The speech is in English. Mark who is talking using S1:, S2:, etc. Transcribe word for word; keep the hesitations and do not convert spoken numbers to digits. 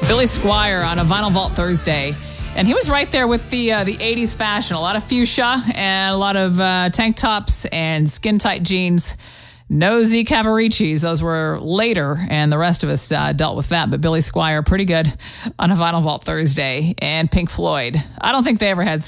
S1: Billy Squier on a Vinyl Vault Thursday. And he was right there with the uh, the eighties fashion. A lot of fuchsia and a lot of uh, tank tops and skin-tight jeans. No Z Cavariccis. Those were later, and the rest of us uh, dealt with that. But Billy Squier, pretty good on a Vinyl Vault Thursday. And Pink Floyd. I don't think they ever had